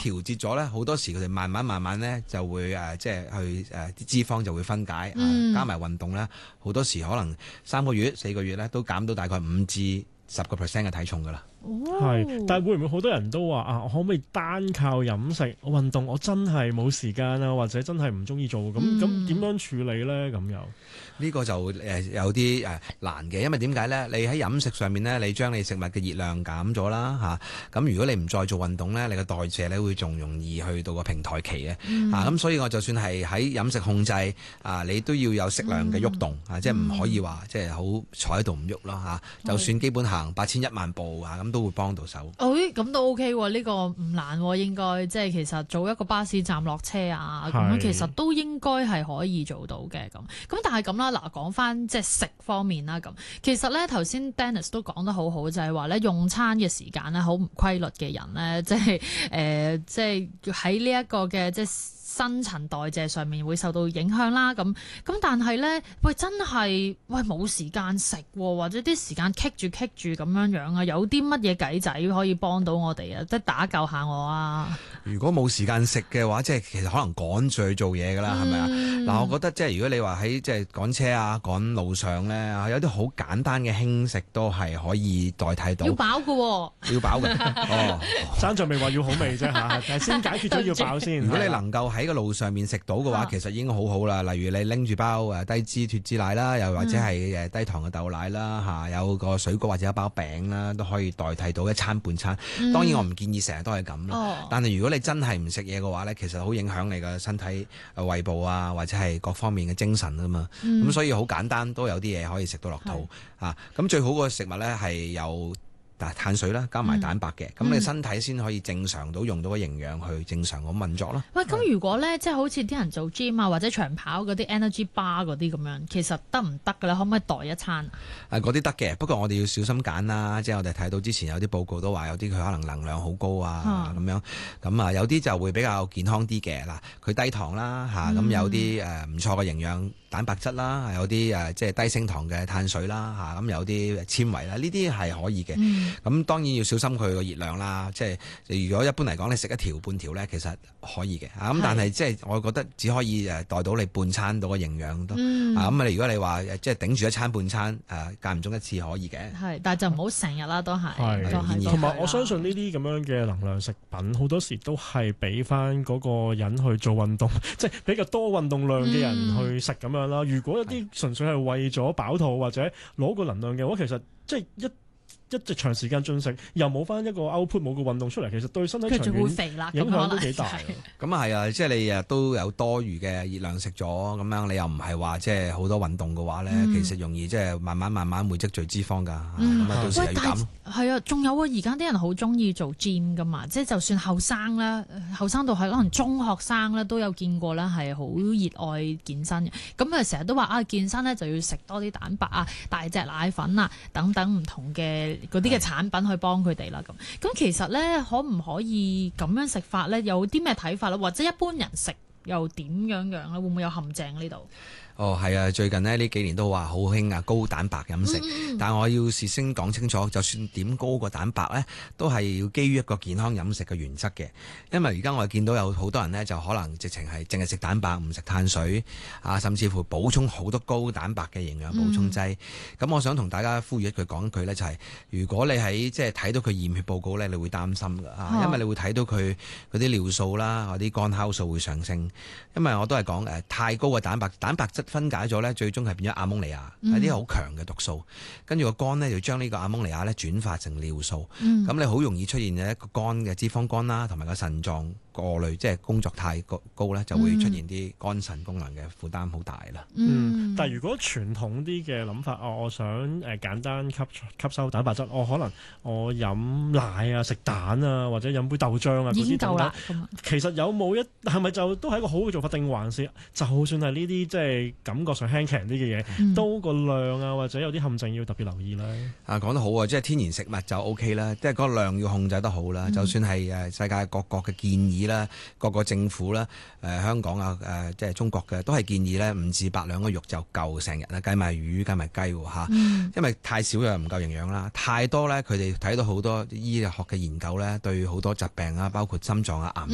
調節咗咧，好多時佢哋慢慢咧就會即係去啲脂肪就會分解，加埋運動咧，好多時可能3個月、4個月咧都減到大概5至10% 嘅體重㗎啦。 係，但係會唔會好多人都話我可唔可以單靠飲食運動？我真係冇時間啊，或者真係唔中意做咁點樣處理咧？咁又呢個就有啲難嘅，因為點解咧？你喺飲食上面咧，你將你食物嘅熱量減咗啦嚇，咁如果你唔再做運動咧，你嘅代謝咧會仲容易去到個平台期嘅咁所以我就算係喺飲食控制你都要有適量嘅喐動即係唔可以話即係好坐喺度唔喐啦就算基本行8000-10000步咁都會幫到手。 咁都 OK 喎，呢個唔難喎，應該即係其實做一個巴士站落車咁樣，其實都應該係可以做到嘅咁。但係咁啦，嗱講翻即係食方面啦咁，其實咧頭先 Dennis 都講得好好，就係話咧用餐嘅時間咧好唔規律嘅人咧，即係喺呢一個嘅即係新陳代謝上面會受到影響啦，咁但係咧，真係冇時間食或者啲時間棘住咁樣啊，有啲乜嘢計仔可以幫到我哋啊？即係打救下我啊！ 如果冇時間食嘅話，即係其實可能趕住去做嘢㗎啦，係咪啊？嗱，我覺得即係如果你話喺即係趕車趕路上咧，有啲好簡單嘅輕食都係可以代替到。 要飽㗎喎， 要飽嘅生在未話要好味啫嚇，但係先解決咗要飽先。 如果你能夠喺個路上面食到嘅話，其實已經好好啦。例如你拎住包低脂脫脂奶啦，又或者係低糖嘅豆奶啦有個水果或者一包餅啦，都可以代替到一餐半餐。當然我唔建議成日都係咁啦。但係如果你真係唔食嘢嘅話咧，其實好影響你嘅身體胃部或者係各方面嘅精神啊嘛。咁所以好簡單，都有啲嘢可以食到落肚咁最好個食物咧係有碳水啦，加埋蛋白嘅，咁你身體先可以正常到用到個營養去正常咁運作咯。 咁如果咧即係好似啲人做 gym 或者長跑嗰啲 energy bar 嗰啲咁樣，其實得唔得㗎咧？可唔可以代一餐？嗰啲得嘅，不過我哋要小心揀啦。即係我哋睇到之前有啲報告都話有啲佢可能能量好高咁樣，咁有啲就會比較健康啲嘅嗱，佢低糖啦咁有啲唔錯嘅營養蛋白質啦，有啲即係低升糖嘅碳水啦咁有啲纖維啦，呢啲係可以嘅。咁當然要小心佢個熱量啦，即係如果一般嚟講你食一條半條咧，其實可以嘅咁但係即係我覺得只可以代到你半餐到個營養都咁如果你話即係頂住一餐半餐間唔中一次可以嘅， 但係就唔好成日啦，都係。 同埋我相信呢啲咁樣嘅能量食品好多時都係俾翻嗰個人去做運動，即係比較多運動量嘅人去食咁樣啦。如果有啲純粹係為咗飽肚或者攞個能量嘅話，其實即係一直長時間進食，又冇翻一個 output， 冇個運動出嚟，其實對身體長遠影響都幾大。 咁係啊，即係你都有多餘嘅熱量食咗，咁樣你又唔係話即係好多運動嘅話咧，其實容易即係慢慢會積聚脂肪㗎。咁到時又要減咯。 係啊，仲有而家啲人好中意做 gym 㗎嘛，即係就算後生啦，後生到係可能中學生咧都有見過啦，係好熱愛健身嘅。咁成日都話健身咧就要食多啲蛋白大隻奶粉等等唔同嘅嗰啲嘅產品去幫佢哋啦，咁其實咧可唔可以咁樣食法咧？有啲咩睇法咧？或者一般人食又點樣咧？會唔會有陷阱呢度？ 係啊！最近呢幾年都話好興高蛋白飲食，但我要事先講清楚，就算點高個蛋白呢，都係要基於一個健康飲食嘅原則嘅。因為而家我哋見到有好多人呢，就可能直情係淨係食蛋白唔食碳水甚至乎補充好多高蛋白嘅營養補充劑。咁我想同大家呼籲講一句呢，就係如果你喺即係睇到佢驗血報告呢，你會擔心㗎因為你會睇到佢嗰啲尿素啦，嗰啲肝酵素會上升。因為我都係講太高嘅蛋白質分解咗咧，最終係變咗亞蒙尼亞，係啲好強嘅毒素。跟住個肝咧就將呢個亞蒙尼亞咧轉化成尿素，咁你好容易出現一個肝嘅脂肪肝啦，同埋個腎臟過濾，即係工作太高咧，就會出現啲肝腎功能嘅負擔好大啦。 但係如果傳統啲嘅諗法，我想簡單吸收蛋白質，可能我飲奶食蛋或者飲杯豆漿嗰啲等等，其實有冇係咪就都係一個好嘅做法？定還是就算係呢啲即係感覺上輕強啲嘅嘢，都個量或者有啲陷阱要特別留意咧？ 講得好啊！即係天然食物就 OK 啦，即係嗰個量要控制得好啦。就算係世界各國嘅建議啦，各個政府啦，香港即係中國嘅都係建議咧5至8兩個肉就夠成日啦，計埋魚計埋雞因為太少又唔夠營養啦，太多咧佢哋睇到好多醫學嘅研究咧，對好多疾病包括心臟癌